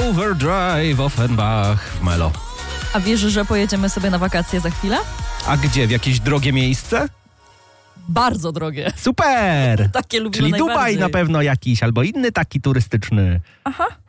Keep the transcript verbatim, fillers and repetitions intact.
Overdrive, Offenbach w Melo. A wiesz, że pojedziemy sobie na wakacje za chwilę? A gdzie? W jakieś drogie miejsce? Bardzo drogie. Super! Takie lubię Czyli najbardziej. Dubaj na pewno jakiś, albo inny taki turystyczny. Aha.